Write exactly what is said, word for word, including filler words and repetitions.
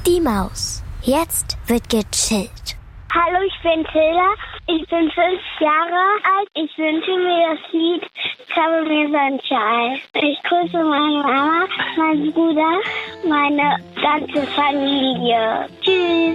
Die Maus. Jetzt wird gechillt. Hallo, ich bin Tilda. Ich bin fünf Jahre alt. Ich wünsche mir das Lied Cover Me Sunshine. Ich grüße meine Mama, meinen Bruder, meine ganze Familie. Tschüss.